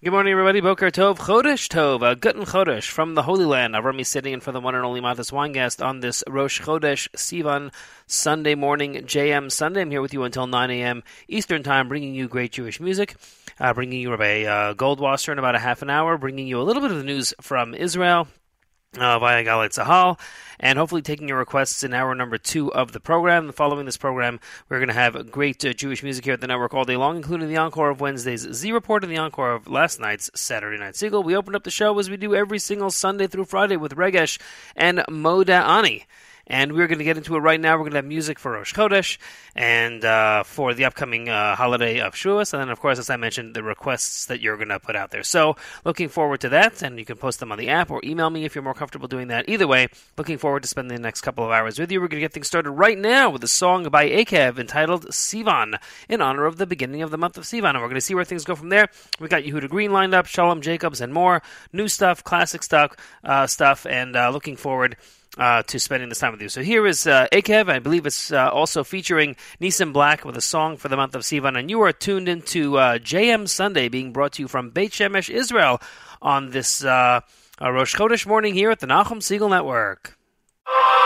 Good morning, everybody. Boker Tov, Chodesh Tov, Guten Chodesh from the Holy Land. Avrami sitting in for the one and only Matis Weingast on this Rosh Chodesh Sivan Sunday morning, JM Sunday. I'm here with you until 9 a.m. Eastern Time, bringing you great Jewish music, bringing you Rabbi Goldwasser in about a half an hour, bringing you a little bit of the news from Israel via Galei Tzahal, and hopefully taking your requests in hour number 2 of the program. Following this program, we're going to have great Jewish music here at the network all day long, including the encore of Wednesday's Z Report and the encore of last night's Saturday Night Siegel. We opened up the show as we do every single Sunday through Friday with Regesh and Moda Ani. And we're going to get into it right now. We're going to have music for Rosh Chodesh and for the upcoming holiday of Shavuos. And then, of course, as I mentioned, the requests that you're going to put out there. So looking forward to that. And you can post them on the app or email me if you're more comfortable doing that. Either way, looking forward to spending the next couple of hours with you. We're going to get things started right now with a song by Akev entitled Sivan in honor of the beginning of the month of Sivan. And we're going to see where things go from there. We got Yehuda Green lined up, Shalom Jacobs, and more. New stuff, classic stuff, and looking forward to spending this time with you. So here is Akev. I believe it's also featuring Nissim Black with a song for the month of Sivan. And you are tuned into JM Sunday, being brought to you from Beit Shemesh, Israel, on this Rosh Chodesh morning here at the Nachum Siegel Network.